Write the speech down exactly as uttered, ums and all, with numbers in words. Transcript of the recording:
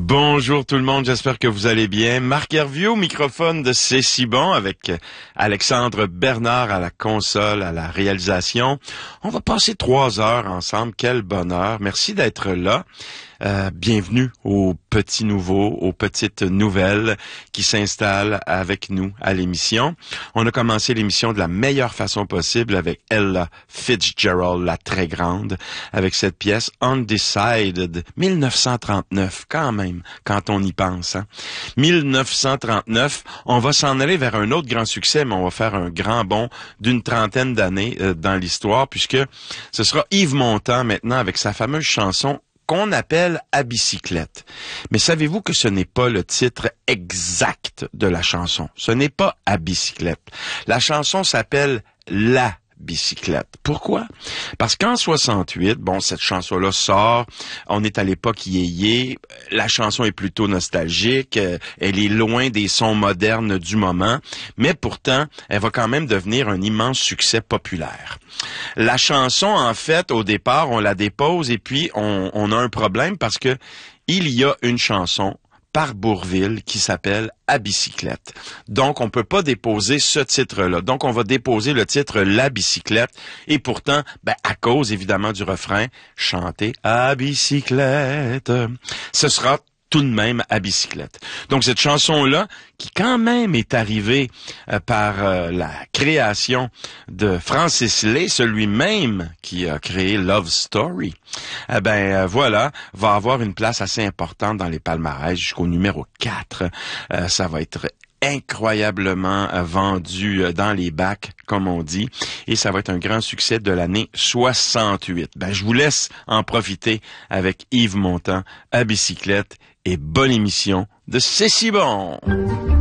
Bonjour tout le monde, j'espère que vous allez bien. Marc Hervieux au microphone de C'est si bon avec Alexandre Bernard à la console, à la réalisation. On va passer trois heures ensemble, quel bonheur. Merci d'être là. Euh, bienvenue aux petits nouveaux, aux petites nouvelles qui s'installent avec nous à l'émission. On a commencé l'émission de la meilleure façon possible avec Ella Fitzgerald, la très grande, avec cette pièce Undecided, dix-neuf cent trente-neuf, quand même, quand on y pense. Hein. dix-neuf cent trente-neuf, on va s'en aller vers un autre grand succès, mais on va faire un grand bond d'une trentaine d'années euh, dans l'histoire, puisque ce sera Yves Montand maintenant avec sa fameuse chanson qu'on appelle « À bicyclette ». Mais savez-vous que ce n'est pas le titre exact de la chanson? Ce n'est pas « À bicyclette ». La chanson s'appelle « La bicyclette ». Pourquoi? Parce qu'en soixante-huit, bon, cette chanson-là sort, on est à l'époque yéyé, la chanson est plutôt nostalgique, elle est loin des sons modernes du moment, mais pourtant, elle va quand même devenir un immense succès populaire. La chanson, en fait, au départ, on la dépose et puis on, on a un problème parce que il y a une chanson par Bourvil qui s'appelle « À bicyclette ». Donc, on peut pas déposer ce titre-là. Donc, on va déposer le titre « La bicyclette » et pourtant, ben, à cause évidemment du refrain, chanter « À bicyclette », ce sera tout de même à bicyclette. Donc cette chanson-là, qui quand même est arrivée euh, par euh, la création de Francis Lay, celui-même qui a créé Love Story, eh ben euh, voilà, va avoir une place assez importante dans les palmarès jusqu'au numéro quatre. Euh, ça va être incroyablement euh, vendu euh, dans les bacs, comme on dit, et ça va être un grand succès de l'année soixante-huit. Ben, je vous laisse en profiter avec Yves Montand, à bicyclette, et bonne émission de C'est si bon!